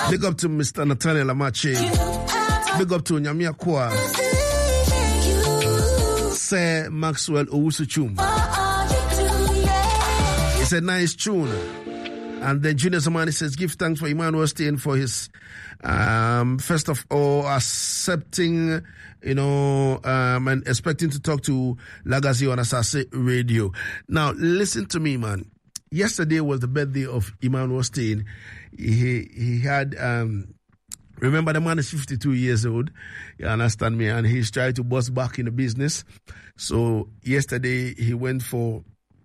Big up to Mr. Nathaniel Amache. Big up to Nyamia Kwa. Sir Maxwell Owusuchum. It's a nice tune. And then Junior Zamani says, give thanks for Emmanuel Stein for his, first of all, accepting, and expecting to talk to Lagazi on Asase Radio. Now, listen to me, man. Yesterday was the birthday of Emmanuel Stein. He had, remember the man is 52 years old. You understand me? And he's trying to bust back in the business. So yesterday he went for,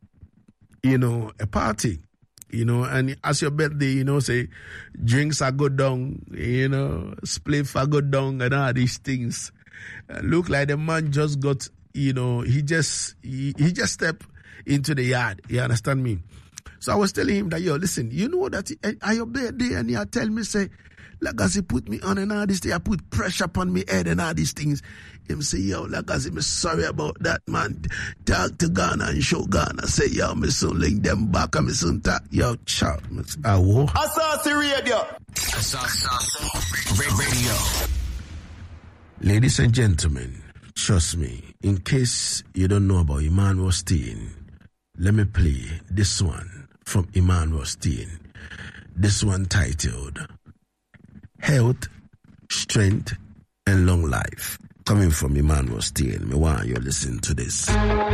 a party. And as your birthday, say drinks are good down, spliff are good down, and all these things. Look like the man just got, he just stepped into the yard. You understand me? So I was telling him that, listen, you know that at your birthday, and you tell me, say, Lagazi put me on and all this thing, I put pressure upon me head and all these things. Him say, Lagazi, me sorry about that, man. Talk to Ghana and show Ghana. Say, me soon link them back and me soon talk. Child, awo. Asase Radio. Radio. Ladies and gentlemen, trust me, in case you don't know about Emmanuel Stein, let me play this one from Emmanuel Stein. This one titled, Health, Strength, and Long Life. Coming from Emmanuel Stein. Me want you listen to this.